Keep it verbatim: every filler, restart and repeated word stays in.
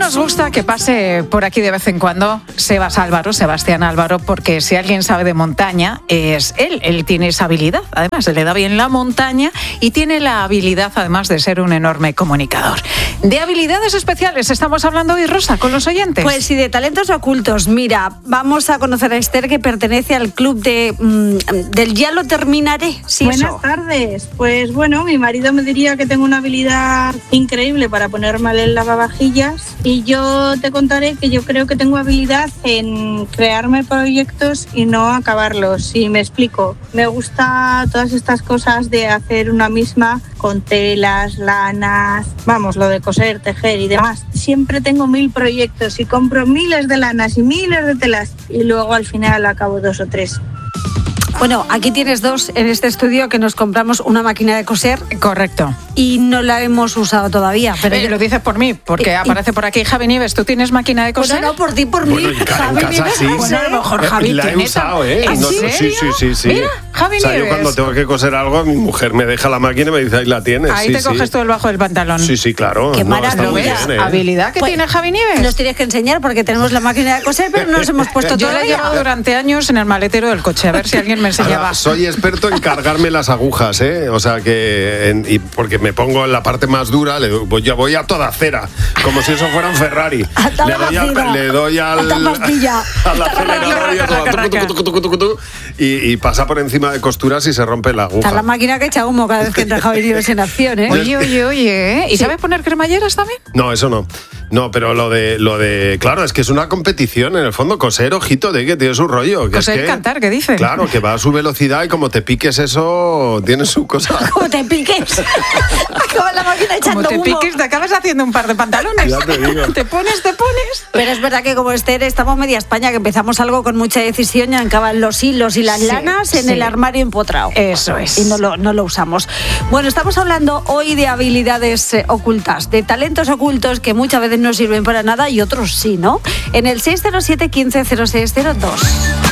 nos gusta que pase por aquí de vez en cuando Sebas Álvaro, Sebastián Álvaro, porque si alguien sabe de montaña es él. Él tiene esa habilidad, además, se le da bien la montaña y tiene la habilidad, además, de ser un enorme comunicador. De habilidades especiales estamos hablando hoy, Rosa, con los oyentes. Pues sí, de talentos ocultos. Mira, vamos a conocer a Esther, que pertenece al club de mmm, del Ya lo terminaré. Sí, Buenas eso. tardes. Pues bueno, mi marido me diría que tengo una habilidad increíble para poner mal el lavavajillas, y yo te contaré que yo creo que tengo habilidad en crearme proyectos y no acabarlos. Y me explico. Me gusta todas estas cosas de hacer una misma con telas, lanas, vamos, lo de coser, tejer y demás. Siempre tengo mil proyectos y compro miles de lanas y miles de telas y luego al final acabo dos o tres. Bueno, aquí tienes dos en este estudio que nos compramos una máquina de coser. Correcto. Y no la hemos usado todavía. Pero eh, yo... Lo dices por mí, porque y, aparece por aquí Javi Nieves. ¿Tú tienes máquina de coser? Bueno, no, por ti, por bueno, mí. En ca- Javi en casa Nieves, sí. Bueno, a lo mejor Javi la he tiene usado, tam- ¿eh? ¿Ah, No, sí? sí, sí, sí, sí. Mira, Javi o sea, Nieves. yo cuando tengo que coser algo, mi mujer me deja la máquina y me dice, ahí la tienes. Ahí sí, te sí. coges tú el bajo del pantalón. Sí, sí, claro. Qué no, está maravilla. muy ¿Lo ves? bien, ¿eh? Habilidad que Pues, tiene Javi Nieves. Nos tienes que enseñar porque tenemos la máquina de coser, pero no nos hemos puesto Yo la he todavía. llevado durante años en el maletero del coche, a ver si alguien me enseñaba. Ahora, soy experto en cargarme las agujas, ¿eh? O sea que, en, y porque me pongo en la parte más dura, le, pues ya voy a toda cera, como si eso fuera un Ferrari. A toda Le doy al, pastilla. le doy al, A toda pastilla. al acelerador y, eso, tucu, tucu, tucu, tucu, tucu, tucu, y, y pasa por encima de costuras y se rompe la aguja. Está la máquina que echa humo cada vez que entra Javi Nieves en acción, ¿eh? Oye, oye, oye, ¿eh? ¿Y Sí. sabes poner cremalleras también? No, eso no. No, pero lo de, lo de, claro, es que es una competición en el fondo. Coser, ojito, de que tiene su rollo. Que Coser es y que, cantar, ¿qué dice? Claro, que va a su velocidad y como te piques eso, tiene su cosa. Como te piques. Acaba la máquina Como echando te humo. piques, te acabas haciendo un par de pantalones. Ya te digo. Te pones, te pones. Pero es verdad que como Esther estamos media España, que empezamos algo con mucha decisión y acaban los hilos y las Sí, lanas en sí. el armario empotrado. Eso es. Y no lo, no lo usamos. Bueno, estamos hablando hoy de habilidades eh, ocultas, de talentos ocultos que muchas veces no sirven para nada y otros sí, ¿no? En el seis cero siete, uno cinco cero seis cero dos.